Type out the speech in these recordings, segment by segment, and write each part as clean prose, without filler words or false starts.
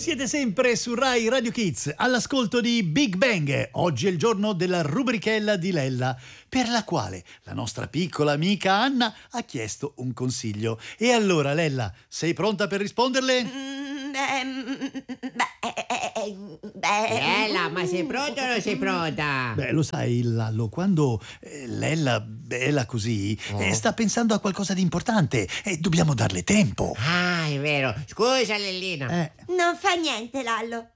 Siete sempre su Rai Radio Kids, all'ascolto di Big Bang. Oggi è il giorno della rubrichella di Lella, per la quale la nostra piccola amica Anna ha chiesto un consiglio. E allora, Lella, sei pronta per risponderle? Lella, ma sei pronta o non sei pronta? Beh, lo sai, Lallo, quando Lella, bella così, sta pensando a qualcosa di importante e dobbiamo darle tempo. Ah, è vero. Scusa, Lellina. Non fa niente, Lallo.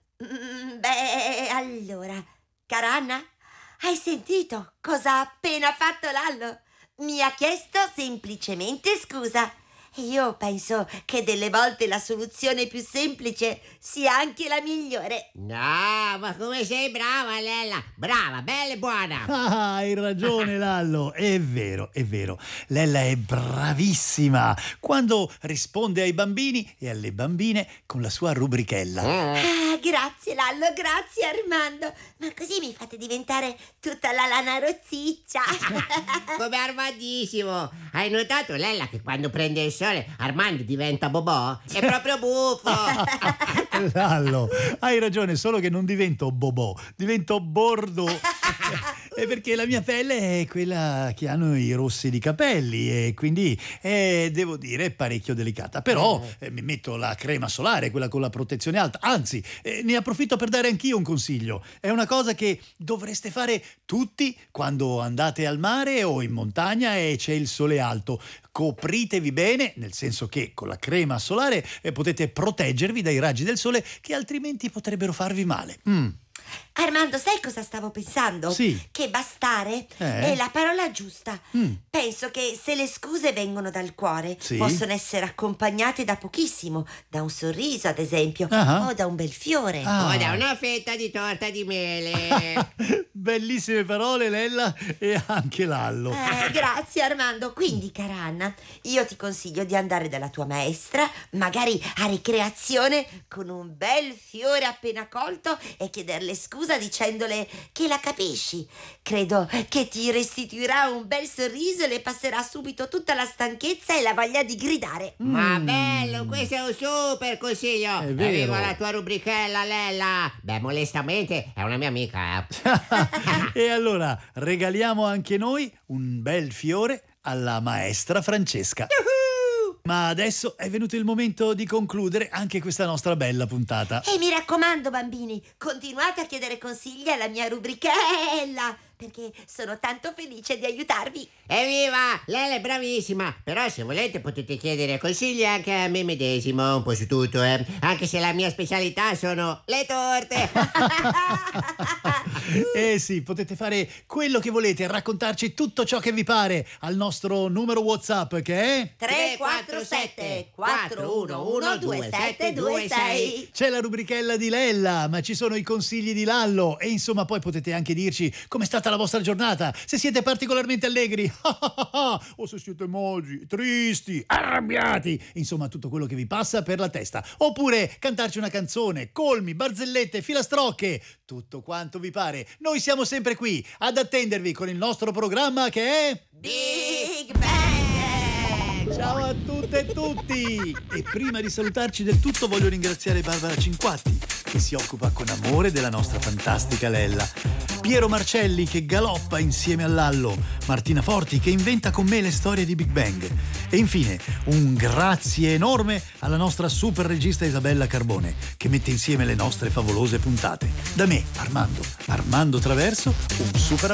Allora, cara Anna, hai sentito cosa ha appena fatto Lallo? Mi ha chiesto semplicemente scusa. Io penso che delle volte la soluzione più semplice sia anche la migliore. No, ma come sei brava, Lella. Brava, bella e buona. Ah, hai ragione, Lallo, è vero, è vero. Lella è bravissima quando risponde ai bambini e alle bambine con la sua rubrichella. Ah, grazie Lallo, grazie Armando. Ma così mi fate diventare tutta la lana rossiccia. Come Armandissimo. Hai notato, Lella, che quando prende il sole Armando diventa Bobò? È proprio buffo. Lallo, hai ragione, solo che non divento Bobò, divento Bordeaux. È perché la mia pelle è quella che hanno i rossi di capelli e quindi devo dire parecchio delicata. Però mi metto la crema solare, quella con la protezione alta. Anzi, ne approfitto per dare anch'io un consiglio. È una cosa che dovreste fare tutti quando andate al mare o in montagna e c'è il sole alto. Copritevi bene, nel senso che con la crema solare potete proteggervi dai raggi del sole che altrimenti potrebbero farvi male. Armando, sai cosa stavo pensando? Sì. Che bastare è la parola giusta. Penso che se le scuse vengono dal cuore, Sì. possono essere accompagnate da pochissimo, da un sorriso ad esempio, o da un bel fiore. O da una fetta di torta di mele. Bellissime parole, Lella, e anche Lallo. Grazie Armando. Quindi, cara Anna, io ti consiglio di andare dalla tua maestra, magari a ricreazione, con un bel fiore appena colto e chiederle scusa dicendole che la capisci. Credo che ti restituirà un bel sorriso e le passerà subito tutta la stanchezza e la voglia di gridare. Ma bello, questo è un super consiglio. È vero. Viva la tua rubrichella, Lella. Beh, molestamente è una mia amica. E allora regaliamo anche noi un bel fiore alla maestra Francesca. Ma adesso è venuto il momento di concludere anche questa nostra bella puntata. E mi raccomando, bambini, continuate a chiedere consigli alla mia rubrichella, perché sono tanto felice di aiutarvi. Evviva! Lella è bravissima. Però se volete potete chiedere consigli anche a me medesimo, un po' su tutto, anche se la mia specialità sono le torte. Sì, potete fare quello che volete, raccontarci tutto ciò che vi pare al nostro numero WhatsApp che è 347 411 2726. C'è la rubrichella di Lella, ma ci sono i consigli di Lallo e insomma poi potete anche dirci com'è stata la vostra giornata, se siete particolarmente allegri o se siete emoji, tristi, arrabbiati, insomma tutto quello che vi passa per la testa, oppure cantarci una canzone, colmi, barzellette, filastrocche, tutto quanto vi pare. Noi siamo sempre qui ad attendervi con il nostro programma che è Big Bang! Ciao a tutte e tutti! E prima di salutarci del tutto voglio ringraziare Barbara Cinquatti, che si occupa con amore della nostra fantastica Lella, Piero Marcelli che galoppa insieme a Lallo, Martina Forti che inventa con me le storie di Big Bang e infine un grazie enorme alla nostra super regista Isabella Carbone che mette insieme le nostre favolose puntate. Da me, Armando Traverso, un super